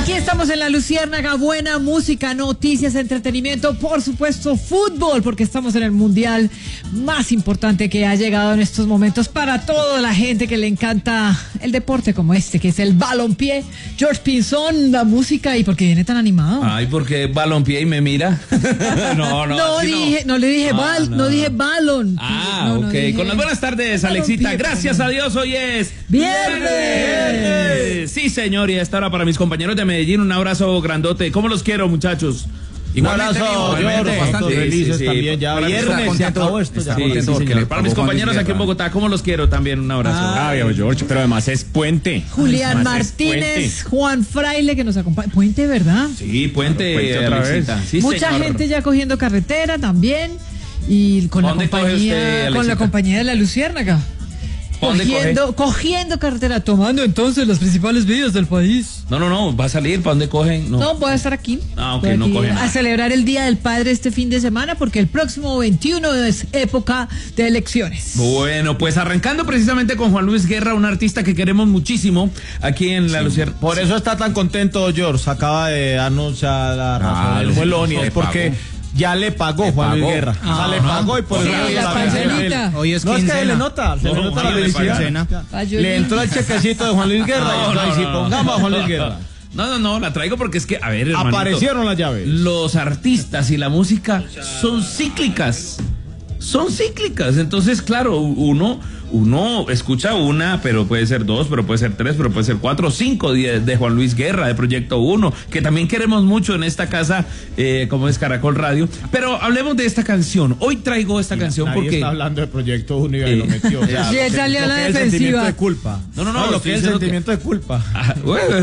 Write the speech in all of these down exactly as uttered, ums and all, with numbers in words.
Aquí estamos en La Luciérnaga, buena música, noticias, entretenimiento, por supuesto fútbol, porque estamos en el mundial más importante que ha llegado en estos momentos para toda la gente que le encanta el deporte como este, que es el balompié. George Pinzón, la música, ¿y por qué viene tan animado? Ay, porque balompié y me mira. no, no, no, dije, no. no le dije ah, bal, no. no dije balón. Ah, no, ok. No dije... Con las buenas tardes, Alexita. Gracias a Dios, hoy es viernes. Sí, señor, y a esta hora para mis compañeros de Medellín, un abrazo grandote. ¿Cómo los quiero, muchachos? Un abrazo, George, bastante felices sí, sí, también. Ya viernes se acabó esto. Ya. Sí, sí, sí, sí, para mis compañeros aquí en Bogotá, ¿cómo los quiero? También un abrazo. Ah, George, pero además es puente. Julián Martínez, Juan Fraile que nos acompaña. Puente, ¿verdad? Sí, puente, puente otra vez. Sí, mucha señor. gente ya cogiendo carretera también y con la compañía, usted, con la compañía de La Luciérnaga. Cogiendo, cogiendo carretera, tomando entonces las principales vías del país. No, no, no, va a salir, ¿para dónde cogen? No, no voy a estar aquí. Ah, ok, no cogen. A celebrar el Día del Padre este fin de semana, porque el próximo veintiuno es época de elecciones. Bueno, pues arrancando precisamente con Juan Luis Guerra, un artista que queremos muchísimo aquí en sí. La Luciérnaga. Por eso está tan contento George, acaba de anunciar la razón ah, del vuelón, y es porque... Pagó. Ya le pagó le Juan Luis Guerra. Ah, o sea, le pagó y por sí, eso la pancelita. Hoy es no es que se le nota, se no, le nota la felicidad. Le entró el chequecito de Juan Luis Guerra no, y no, no, si pongamos a Juan Luis Guerra. No, no, no, la traigo porque es que, a ver, hermanito, aparecieron las llaves. Los artistas y la música son cíclicas. Son cíclicas. Entonces, claro, uno, uno escucha una, pero puede ser dos, pero puede ser tres, pero puede ser cuatro, cinco de, de Juan Luis Guerra, de Proyecto Uno, que también queremos mucho en esta casa, eh, como es Caracol Radio. Pero hablemos de esta canción. Hoy traigo esta sí, canción nadie porque... está hablando de Proyecto Uno y ahí eh, lo metió. O sea, sí, él salió a la defensiva. El sentimiento de culpa. No, no, no. no lo que es el sentimiento que... de culpa. Ah,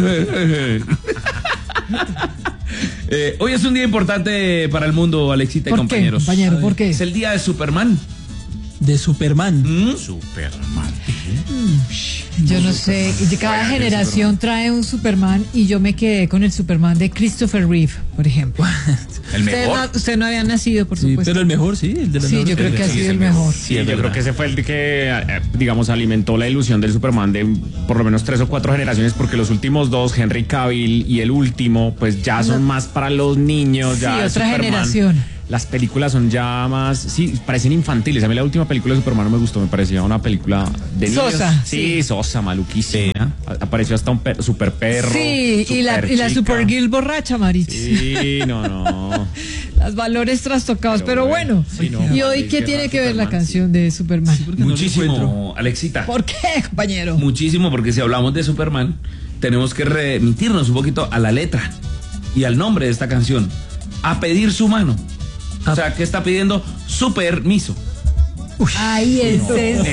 Eh, hoy es un día importante para el mundo, Alexita y ¿Por compañeros. Qué, compañero? ¿Por qué? Es el día de Superman. ¿De Superman? ¿Mm? Superman. Mm, yo no sé, cada generación trae un Superman y yo me quedé con el Superman de Christopher Reeve, por ejemplo. ¿El usted mejor? No, usted no había nacido, por supuesto. Sí, pero el mejor, sí. El de sí, yo creo que ha sido el mejor. Sí, yo creo que ese fue el que, digamos, alimentó la ilusión del Superman de por lo menos tres o cuatro generaciones, porque los últimos dos, Henry Cavill y el último, pues ya son más para los niños. Ya sí, otra Superman, generación. Las películas son ya más, sí, parecen infantiles. A mí la última película de Superman no me gustó, me parecía una película de niños. Sosa. Sí, sí. sosa, maluquísima. Sí. Apareció hasta un per, super perro. Sí, super y la, y la Supergirl borracha, Maritz. Sí, no, no. Los valores trastocados, pero, pero bueno. Sí, no, ¿y hoy qué tiene que ver Superman, la canción sí. de Superman? Sí, muchísimo, no Alexita. ¿Por qué, compañero? Muchísimo, porque si hablamos de Superman, tenemos que remitirnos un poquito a la letra y al nombre de esta canción. A pedir su mano. O sea, ¿qué está pidiendo? Su permiso. Uy, ay, ese es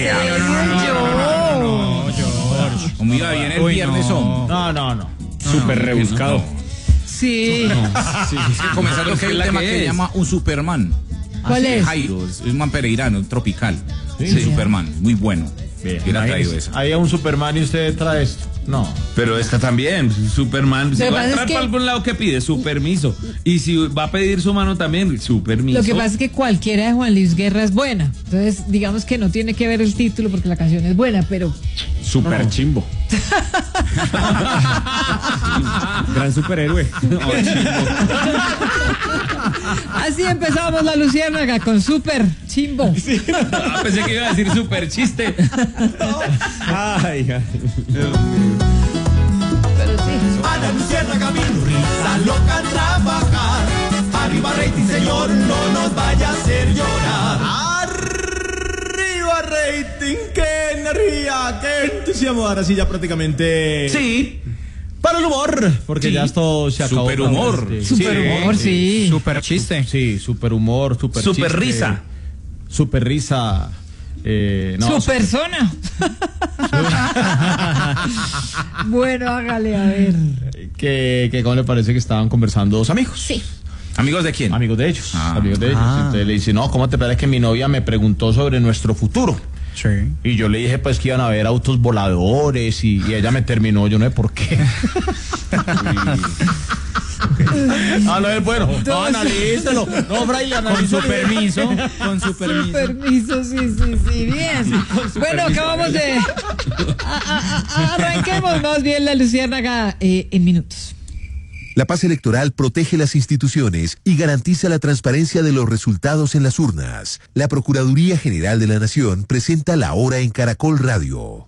yo. Como iba bien el viernes. No, no, no. no. Súper no, rebuscado. No. Sí. No. sí. Es que comenzando que hay un tema que, que se llama un Superman. ¿Cuál es? Jairo, es un man pereirano, tropical. Sí. Sí. Superman, muy bueno. Bien, ahí hay un Superman y usted trae esto. No. Pero esta también, Superman. Si va a entrar es que... para algún lado, ¿qué pide? Su permiso. Y si va a pedir su mano también, su permiso. Lo que pasa es que cualquiera de Juan Luis Guerra es buena. Entonces, digamos que no tiene que ver el título porque la canción es buena, pero... Super no. chimbo. Gran superhéroe. No, así empezamos La Luciérnaga con super chimbo. Sí, no, pensé que iba a decir super chiste. Ay, ay. Pero sí. A La Luciérnaga vino risa loca a trabajar. Arriba rating, señor, no nos vaya a hacer llorar. Arriba rating, qué energía, qué entusiasmo. Ahora sí ya prácticamente. Sí. Para el humor, porque sí. ya esto se acabó. Super humor. Sí, super humor, sí. sí. Super chiste. Sí, super humor, super chiste. Super risa. Super risa. Eh, no, su persona. Bueno, hágale a ver. Que, que cómo le parece que estaban conversando dos amigos. Sí. ¿Amigos de quién? Amigos de ellos. Ah. Amigos de ellos. Ah. Entonces le dice, no, ¿cómo te parece que mi novia me preguntó sobre nuestro futuro? Sí. Y yo le dije pues que iban a haber autos voladores y, y ella me terminó, yo no sé por qué. Ah, no es bueno. No, analícelo. No, Fraile, analícelo. Con su permiso. Con su permiso. Su permiso, sí, sí, sí. Bien. Sí, bueno, permiso. Acabamos de. A, a, a, arranquemos más bien La Luciérnaga eh, en minutos. La paz electoral protege las instituciones y garantiza la transparencia de los resultados en las urnas. La Procuraduría General de la Nación presenta La Hora en Caracol Radio.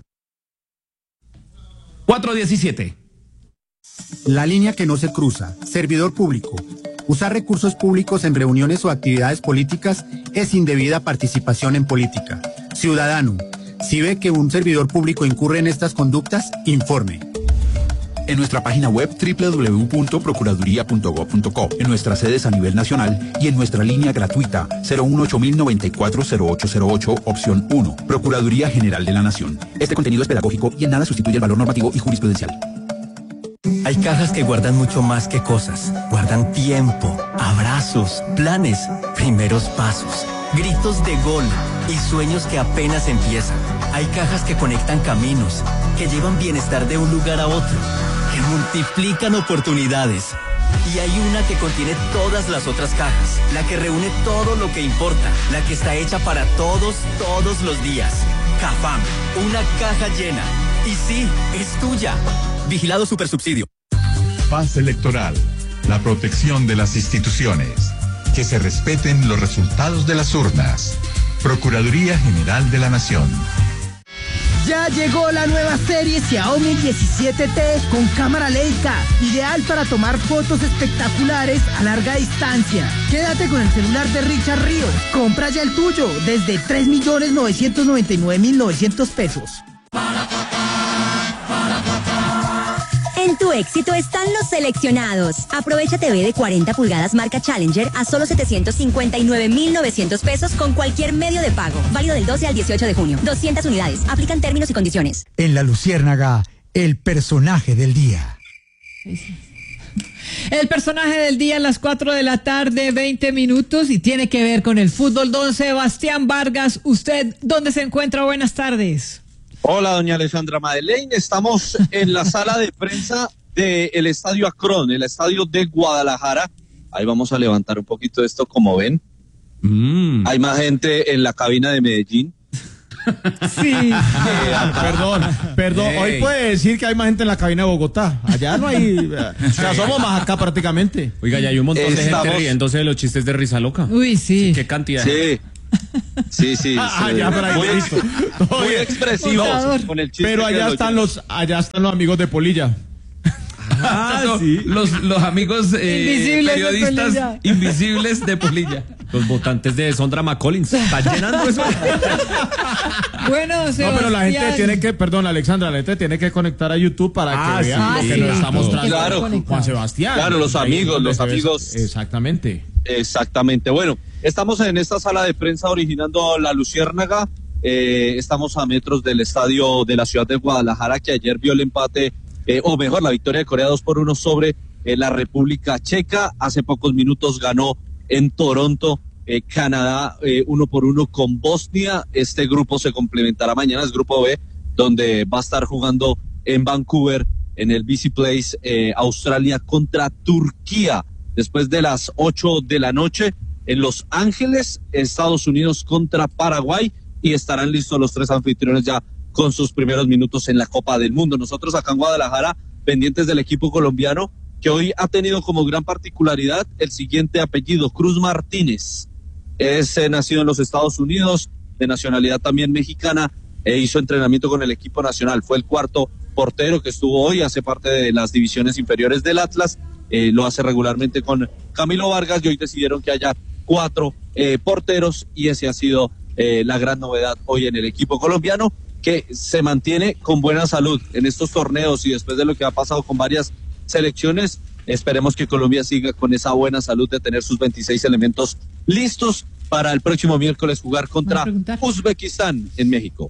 cuatro diecisiete. La línea que no se cruza. Servidor público. Usar recursos públicos en reuniones o actividades políticas es indebida participación en política. Ciudadano, si ve que un servidor público incurre en estas conductas, informe. En nuestra página web doble u doble u doble u punto procuraduría punto gob punto co, en nuestras sedes a nivel nacional y en nuestra línea gratuita cero uno ocho mil noventa y cuatro cero ocho cero ocho, opción uno. Procuraduría General de la Nación. Este contenido es pedagógico y en nada sustituye el valor normativo y jurisprudencial. Hay cajas que guardan mucho más que cosas. Guardan tiempo, abrazos, planes, primeros pasos, gritos de gol y sueños que apenas empiezan. Hay cajas que conectan caminos, que llevan bienestar de un lugar a otro, que multiplican oportunidades. Y hay una que contiene todas las otras cajas, la que reúne todo lo que importa, la que está hecha para todos, todos los días. Cafam, una caja llena. Y sí, es tuya. Vigilado Supersubsidio. Paz electoral, la protección de las instituciones, que se respeten los resultados de las urnas. Procuraduría General de la Nación. Ya llegó la nueva serie Xiaomi diecisiete T con cámara Leica, ideal para tomar fotos espectaculares a larga distancia. Quédate con el celular de Richard Ríos. Compra ya el tuyo desde tres millones novecientos noventa y nueve mil novecientos pesos. En tu éxito están los seleccionados. Aprovecha T V de cuarenta pulgadas marca Challenger a solo setecientos cincuenta y nueve mil novecientos pesos con cualquier medio de pago. Válido del doce al dieciocho de junio. doscientas unidades. Aplican términos y condiciones. En La Luciérnaga, el personaje del día. El personaje del día a las cuatro de la tarde, veinte minutos, y tiene que ver con el fútbol. Don Sebastián Vargas, ¿usted dónde se encuentra? Buenas tardes. Hola, doña Alejandra Madeleine. Estamos en la sala de prensa del Estadio Akron, el estadio de Guadalajara. Ahí vamos a levantar un poquito esto, como ven. Mm. Hay más gente en la cabina de Medellín. Sí. Eh, perdón, perdón. Hey. Hoy puede decir que hay más gente en la cabina de Bogotá. Allá no hay. O sea, somos más acá prácticamente. Oiga, ya hay un montón Estamos... de gente riéndose de los chistes de Risa Loca. Uy, sí. Qué cantidad. Sí. Sí, sí, ah, sí. Ya, pero muy, ex, muy expresivo con el chiste. Pero allá están los, allá están los amigos de Polilla. Ah, no, sí. Los, los amigos eh, invisibles periodistas de invisibles de Polilla. Los votantes de Sondra McCollins. ¿Está llenando eso? Bueno, Sebastián. No, pero la gente tiene que, perdón, Alexandra, la gente tiene que conectar a YouTube para ah, que vean sí, lo sí, que nos está mostrando claro. Juan Sebastián. Claro, los amigos, los amigos. Exactamente. Exactamente. Bueno, estamos en esta sala de prensa originando La Luciérnaga. Eh, estamos a metros del estadio de la ciudad de Guadalajara, que ayer vio el empate, eh, o mejor, la victoria de Corea dos por uno sobre eh, la República Checa. Hace pocos minutos ganó en Toronto eh, Canadá eh, uno por uno con Bosnia. Este grupo se complementará mañana, es grupo B, donde va a estar jugando en Vancouver, en el B C Place, eh, Australia contra Turquía. Después de las ocho de la noche, en Los Ángeles, Estados Unidos contra Paraguay, y estarán listos los tres anfitriones ya con sus primeros minutos en la Copa del Mundo. Nosotros acá en Guadalajara, pendientes del equipo colombiano, que hoy ha tenido como gran particularidad el siguiente apellido, Cruz Martínez. Es eh, nacido en los Estados Unidos, de nacionalidad también mexicana, e hizo entrenamiento con el equipo nacional. Fue el cuarto portero que estuvo hoy, hace parte de las divisiones inferiores del Atlas. Eh, lo hace regularmente con Camilo Vargas, y hoy decidieron que haya cuatro eh, porteros, y ese ha sido eh, la gran novedad hoy en el equipo colombiano, que se mantiene con buena salud en estos torneos, y después de lo que ha pasado con varias selecciones, esperemos que Colombia siga con esa buena salud de tener sus veintiséis elementos listos para el próximo miércoles jugar contra Uzbekistán en México.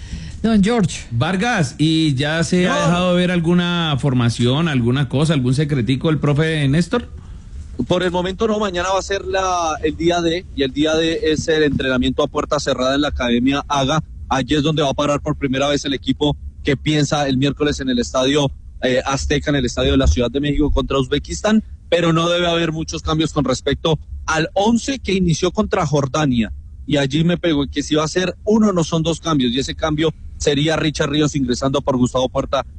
Don George Vargas, ¿y ya se no. ha dejado ver alguna formación, alguna cosa, algún secretico el profe Néstor? Por el momento no, mañana va a ser la, el día D, y el día D es el entrenamiento a puerta cerrada en la Academia Haga. Allí es donde va a parar por primera vez el equipo que piensa el miércoles en el estadio eh, Azteca, en el estadio de la Ciudad de México contra Uzbekistán, pero no debe haber muchos cambios con respecto al once que inició contra Jordania. Y allí me pego que si va a ser uno, no son dos cambios, y ese cambio sería Richard Ríos ingresando por Gustavo Puerta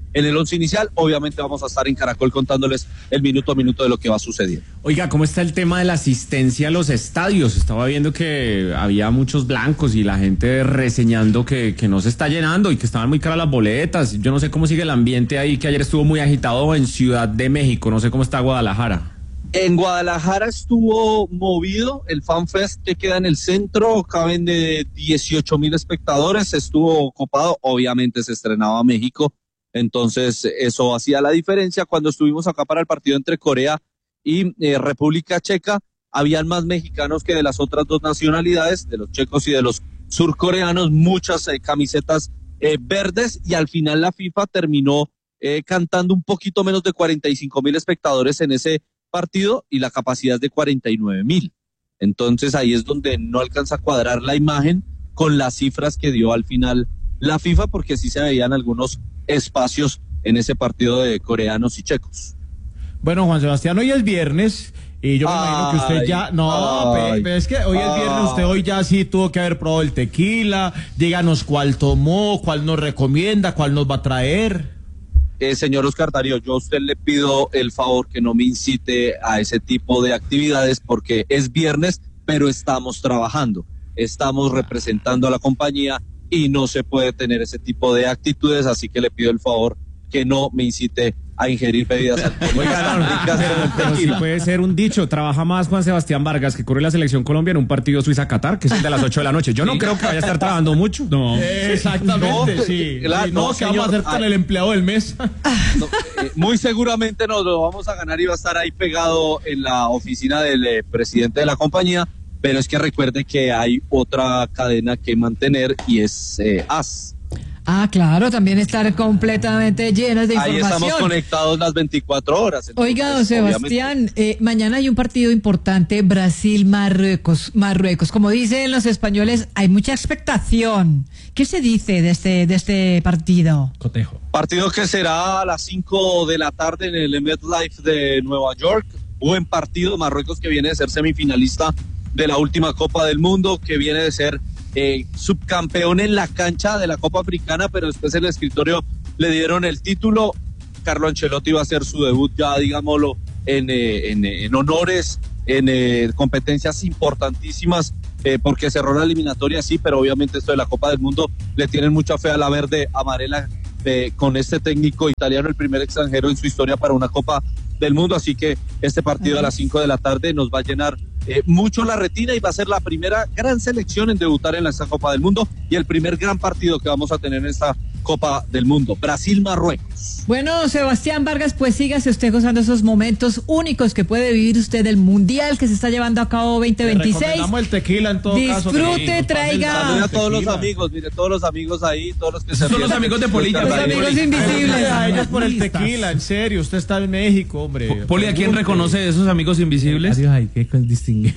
en el once inicial. Obviamente vamos a estar en Caracol contándoles el minuto a minuto de lo que va a suceder. Oiga, ¿cómo está el tema de la asistencia a los estadios? Estaba viendo que había muchos blancos y la gente reseñando que, que no se está llenando y que estaban muy caras las boletas. Yo no sé cómo sigue el ambiente ahí, que ayer estuvo muy agitado en Ciudad de México. No sé cómo está Guadalajara. En Guadalajara estuvo movido el FanFest que queda en el centro, caben de dieciocho mil espectadores, estuvo copado, obviamente se estrenaba México, entonces eso hacía la diferencia. Cuando estuvimos acá para el partido entre Corea y eh, República Checa, habían más mexicanos que de las otras dos nacionalidades, de los checos y de los surcoreanos, muchas eh, camisetas eh, verdes, y al final la FIFA terminó eh, cantando un poquito menos de cuarenta y cinco mil espectadores en ese partido y la capacidad es de cuarenta y nueve mil. Entonces ahí es donde no alcanza a cuadrar la imagen con las cifras que dio al final la FIFA, porque sí se veían algunos espacios en ese partido de coreanos y checos. Bueno, Juan Sebastián, hoy es viernes y yo me ay, imagino que usted ya... No, ay, pero es que hoy es viernes, usted hoy ya sí tuvo que haber probado el tequila. Díganos cuál tomó, cuál nos recomienda, cuál nos va a traer. Eh, señor Oscar Darío, yo a usted le pido el favor que no me incite a ese tipo de actividades porque es viernes, pero estamos trabajando, estamos representando a la compañía y no se puede tener ese tipo de actitudes, así que le pido el favor que no me incite a ingerir bebidas alcohólicas. Pero, pero sí puede ser un dicho, trabaja más Juan Sebastián Vargas, que corre la selección Colombia en un partido Suiza-Qatar, que es el de las ocho de la noche. Yo no sí. creo que vaya a estar trabajando mucho. No. Eh, exactamente, no, sí. La, sí. No, no ¿qué vamos a hacer con ay, el empleado del mes? No, eh, muy seguramente nos lo vamos a ganar y va a estar ahí pegado en la oficina del eh, presidente de la compañía, pero es que recuerde que hay otra cadena que mantener y es eh, A S. Ah, claro, también estar completamente llenas de información. Ahí estamos conectados las veinticuatro horas. Entonces, oiga, don Sebastián, eh, mañana hay un partido importante, Brasil-Marruecos. Marruecos, como dicen los españoles, hay mucha expectación. ¿Qué se dice de este, de este partido? Cotejo. Partido que será a las cinco de la tarde en el MetLife de Nueva York. Buen partido, Marruecos que viene de ser semifinalista de la última Copa del Mundo, que viene de ser Eh, subcampeón en la cancha de la Copa Africana, pero después en el escritorio le dieron el título. Carlo Ancelotti va a hacer su debut ya, digámoslo, en, eh, en, en honores, en eh, competencias importantísimas, eh, porque cerró la eliminatoria, sí, pero obviamente esto de la Copa del Mundo le tienen mucha fe a la verde amarela, eh, con este técnico italiano, el primer extranjero en su historia para una Copa del Mundo, así que este partido a las cinco de la tarde nos va a llenar eh, mucho la retina y va a ser la primera gran selección en debutar en esta Copa del Mundo y el primer gran partido que vamos a tener en esta Copa del Mundo, Brasil-Marruecos. Bueno, Sebastián Vargas, pues sígase usted gozando esos momentos únicos que puede vivir usted del Mundial que se está llevando a cabo veinte veintiséis. Le recomendamos el tequila en todo caso. Disfrute, traiga. Saludos a todos los amigos, mire, todos los amigos ahí, todos los que se son los amigos de Polilla. Los amigos invisibles. A ellos por el tequila, en serio, usted está en México, hombre. Poli, ¿a quién reconoce esos amigos invisibles? Adiós, ay, qué distinguido.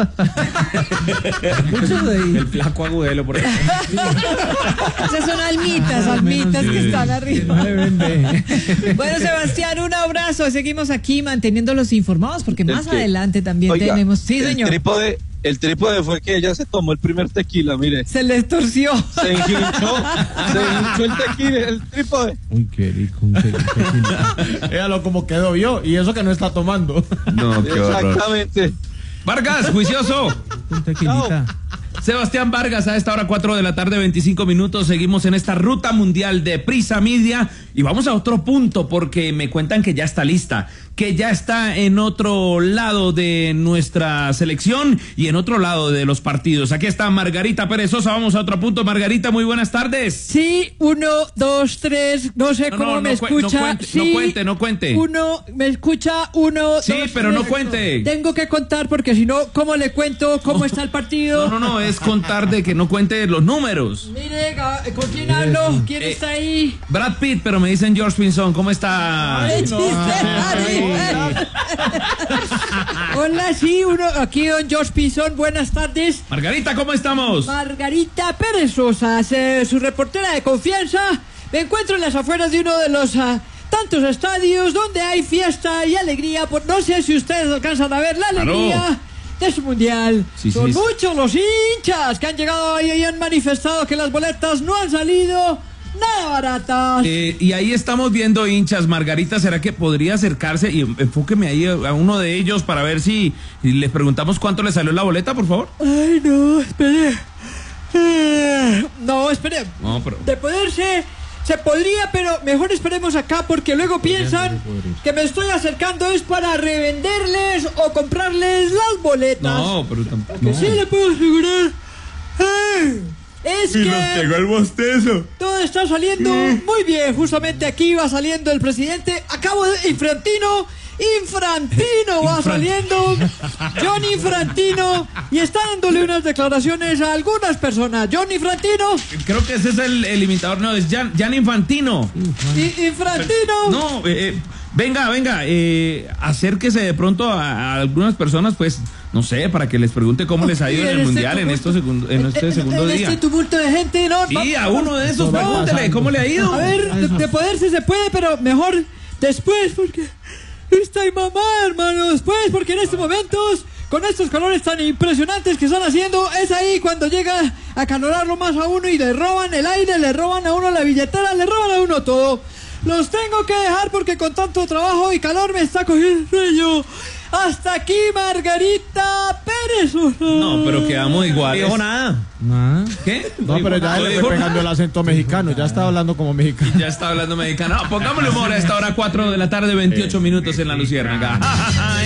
Muchos de ahí. El flaco Agudelo, por ejemplo. Esas son almitas, almitas que están arriba. Bueno, Sebastián, un abrazo. Seguimos aquí manteniéndolos informados porque más que, adelante también oiga, tenemos. Sí, señor. El trípode, el trípode fue que ella se tomó el primer tequila, mire. Se le torció. Se hinchó, se hinchó el tequila, el trípode. Uy, qué rico, un tequila. Véalo como quedó yo, y eso que no está tomando. No, qué horror. Exactamente. Vargas, juicioso. Un tequilita. No. Sebastián Vargas, a esta hora cuatro de la tarde, veinticinco minutos, seguimos en esta ruta mundial de Prisa Media y vamos a otro punto porque me cuentan que ya está lista, que ya está en otro lado de nuestra selección y en otro lado de los partidos. Aquí está Margarita Pérez Sosa, vamos a otro punto. Margarita, muy buenas tardes. Sí, uno, dos, tres, no sé no, cómo no, me no escucha. No cuente, sí, no cuente, no cuente. Uno, me escucha, uno, sí, dos, pero tres, no cuente. Tengo que contar porque si no, ¿cómo le cuento cómo no, está el partido? No, no, no, es contar de que no cuente los números. Mire, ¿con quién hablo? ¿Quién eh, está ahí? Brad Pitt, pero me dicen George Pinzón, ¿cómo está? Ay, no, hola, sí, uno, aquí don George Pinzón, buenas tardes. Margarita, ¿cómo estamos? Margarita Pérez Sosa, su reportera de confianza. Me encuentro en las afueras de uno de los uh, tantos estadios donde hay fiesta y alegría. Por, no sé si ustedes alcanzan a ver la alegría. Claro. De su mundial. Sí, Son sí, muchos sí. los hinchas que han llegado ahí y han manifestado que las boletas no han salido. nada baratas. Eh, y ahí estamos viendo hinchas. Margarita, ¿será que podría acercarse? Y enfóqueme ahí a uno de ellos para ver si, si les preguntamos cuánto le salió la boleta, por favor. Ay, no, espere. Eh, no, espere. No, pero... De poderse, se podría, pero mejor esperemos acá porque luego piensan que me estoy acercando es para revenderles o comprarles las boletas. No, pero tampoco. Que No. sí le puedo asegurar. Ay, es Y que nos pegó el bostezo. todo está saliendo muy bien. Justamente aquí va saliendo el presidente. Acabo de... Infrantino. Infrantino va saliendo. John Infrantino. Y está dándole unas declaraciones a algunas personas. John Infrantino. Creo que ese es el, el imitador. No, es Jan, Jan Infantino. I- Infrantino. No, eh, eh, venga, venga. Eh, acérquese de pronto a, a algunas personas, pues, no sé, para que les pregunte cómo les ha ido en el este mundial en, tumulto, estos segun- en este en- segundo en día. este tumulto de gente, ¿no? Sí, Va- a uno de esos, va pregúntele pasando. cómo le ha ido. A ver, de, de poderse se puede, pero mejor después, porque está mi mamá, hermano, después, porque en estos momentos, con estos colores tan impresionantes que están haciendo, es ahí cuando llega a calorarlo más a uno y le roban el aire, le roban a uno la billetera, le roban a uno todo. Los tengo que dejar porque con tanto trabajo y calor me está cogiendo el sueño. Hasta aquí, Margarita Pérez. No, pero quedamos iguales. No dijo nada. ¿Qué? No, pero ya No le dijo fue pegando el acento mexicano, ya está hablando como mexicano. Ya está hablando mexicano. No, pongámosle humor a esta hora, cuatro de la tarde, veintiocho minutos en la Luciérnaga.